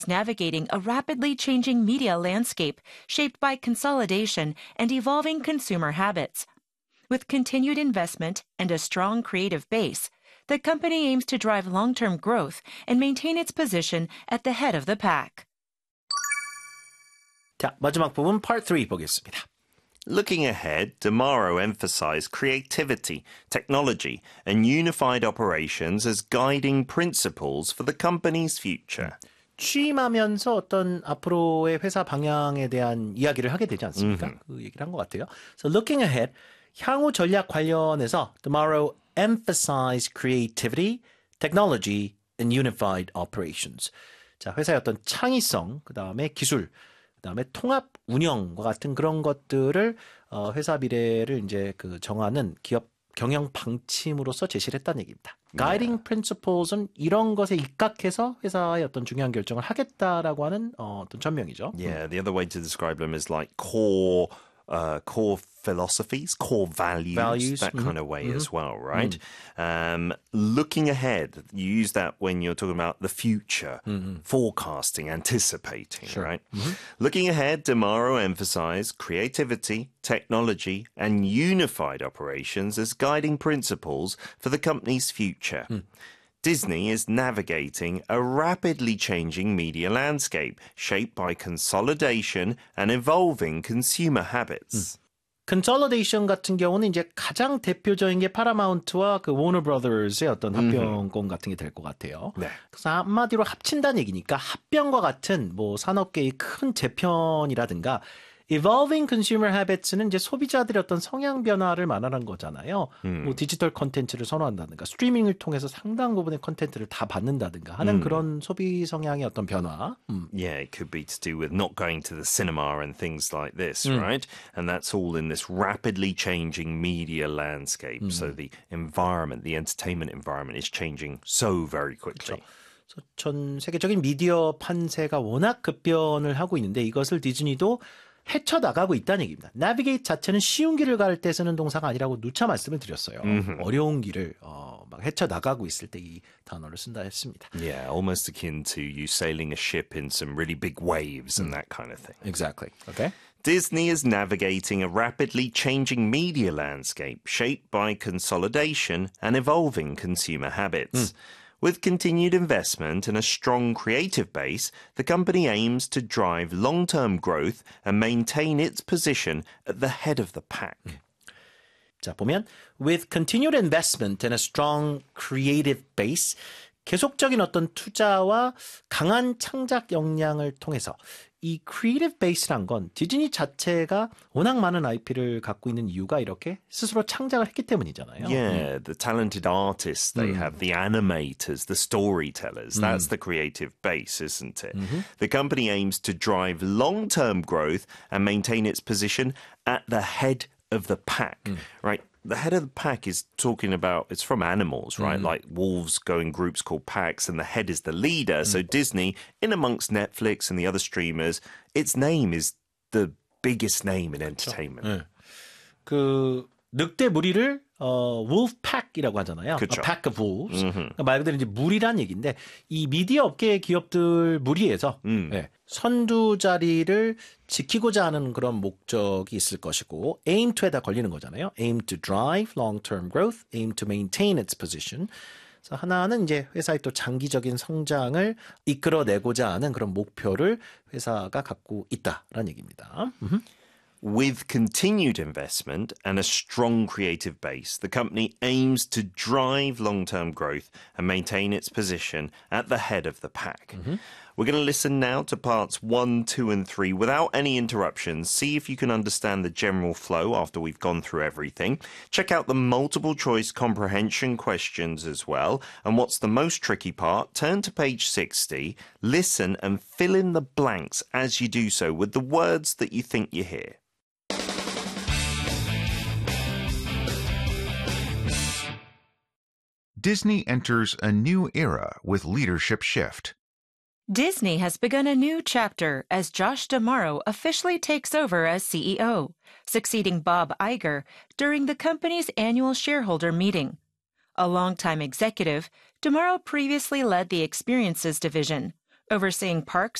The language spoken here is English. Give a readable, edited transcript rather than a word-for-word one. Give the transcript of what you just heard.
navigating a rapidly changing media landscape shaped by consolidation and evolving consumer habits. With continued investment and a strong creative base, the company aims to drive long-term growth and maintain its position at the head of the pack. 자, 마지막 부분 Part 3 보겠습니다. Looking ahead, Damaro emphasized creativity, technology, and unified operations as guiding principles for the company's future. 취임하면서 어떤 앞으로의 회사 방향에 대한 이야기를 하게 되지 않습니까? 그 얘기를 한 것 같아요. So looking ahead, 향후 전략 관련해서 Tomorrow emphasized creativity, technology, and unified operations. 자, 회사의 어떤 창의성, 그 다음에 기술, 그 다음에 통합 운영과 같은 그런 것들을 회사 미래를 이제 그 정하는 기업 경영 방침으로서 제시를 했다는 얘기입니다. Guiding principles은 이런 것에 입각해서 회사의 어떤 중요한 결정을 하겠다라고 하는 어떤 전명이죠. Yeah, the other way to describe them is like core philosophies, core values, that kind of way as well, right? Looking ahead, you use that when you're talking about the future, forecasting, anticipating, right? Looking ahead, Damaro emphasized creativity, technology, and unified operations as guiding principles for the company's future. Disney is navigating a rapidly changing media landscape shaped by consolidation and evolving consumer habits. 컨솔리데이션 같은 경우는 이제 가장 대표적인 게 파라마운트와 그 워너 브라더스의 어떤 합병권 같은 게 될 것 같아요. 네. 그래서 한마디로 합친다는 얘기니까 합병과 같은 뭐 산업계의 큰 재편이라든가 Evolving consumer habits는 이제 소비자들의 어떤 성향 변화를 말하는 거잖아요. 뭐 디지털 콘텐츠를 선호한다든가 스트리밍을 통해서 상당 부분의 콘텐츠를 다 받는다든가 하는 그런 소비 성향의 어떤 변화. Yeah, it could be to do with not going to the cinema and things like this, right? And that's all in this rapidly changing media landscape. So the environment, the entertainment environment is changing so very quickly. 그렇죠. 전 세계적인 미디어 판세가 워낙 급변을 하고 있는데 이것을 디즈니도 헤쳐나가고 있다는 얘기입니다. Navigate 자체는 쉬운 길을 갈 때 쓰는 동사가 아니라고 누차 말씀을 드렸어요. 어려운 길을 막 헤쳐나가고 있을 때 이 단어를 쓴다 했습니다. Yeah, almost akin to you sailing a ship in some really big waves and that kind of thing. Exactly. Okay. Disney is navigating a rapidly changing media landscape shaped by consolidation and evolving consumer habits. With continued investment and a strong creative base, the company aims to drive long-term growth and maintain its position at the head of the pack. 자, 보면 with continued investment and a strong creative base, 계속적인 어떤 투자와 강한 창작 역량을 통해서 이 creative base란 건 디즈니 자체가 워낙 많은 IP를 갖고 있는 이유가 이렇게 스스로 창작을 했기 때문이잖아요. Yeah, the talented artists they have, the animators, the storytellers. That's the creative base, isn't it? The company aims to drive long-term growth and maintain its position at the head of the pack, right? The head of the pack is talking about, it's from animals, right? Like wolves go in groups called packs and the head is the leader. So Disney, in amongst Netflix and the other streamers, its name is the biggest name in entertainment. 네. 그 늑대 무리를 wolfpack이라고 하잖아요. 그쵸. A pack of wolves. 그러니까 말 그대로 이제 무리란 얘기인데 이 미디어 업계의 기업들 무리에서 네, 선두 자리를 지키고자 하는 그런 목적이 있을 것이고 aim to에다 걸리는 거잖아요. aim to drive long-term growth, aim to maintain its position. 그래서 하나는 이제 회사의 또 장기적인 성장을 이끌어내고자 하는 그런 목표를 회사가 갖고 있다라는 얘기입니다. With continued investment and a strong creative base, the company aims to drive long-term growth and maintain its position at the head of the pack. We're going to listen now to parts 1, 2, and 3 without any interruptions. See if you can understand the general flow after we've gone through everything. Check out the multiple choice comprehension questions as well. And what's the most tricky part? Turn to page 60, listen and fill in the blanks as you do so with the words that you think you hear. Disney enters a new era with leadership shift. Disney has begun a new chapter as Josh D'Amaro officially takes over as CEO, succeeding Bob Iger during the company's annual shareholder meeting. A longtime executive, D'Amaro previously led the Experiences division, overseeing parks,